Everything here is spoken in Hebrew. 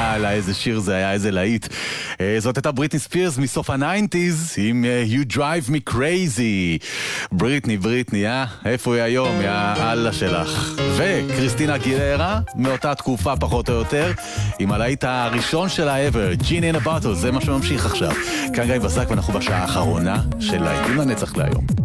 יאללה, איזה שיר זה היה, איזה להיט. זאת הייתה בריטני ספירס מסוף ה-90s עם You Drive Me Crazy. בריטני, איפה היא היום? יאללה שלך. וקריסטינה אגילרה, מאותה תקופה פחות או יותר, עם הלהיט הראשון שלה ever, Genie in a Bottle, זה מה שממשיך עכשיו. כאן גיא בזק ואנחנו בשעה האחרונה של להיטים לנצח להיום.